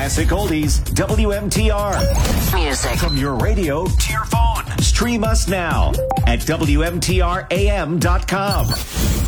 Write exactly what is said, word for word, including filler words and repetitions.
Classic oldies, W M T R. Music. From your radio to your phone. Stream us now at W M T R A M dot com.